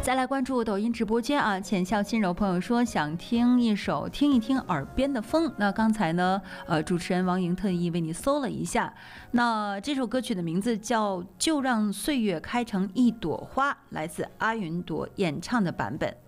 再来关注抖音直播间啊，浅笑心柔朋友说想听一首听一听耳边的风。那刚才呢，主持人王莹特意为你搜了一下，那这首歌曲的名字叫《就让岁月开成一朵花》，来自阿云朵演唱的版本。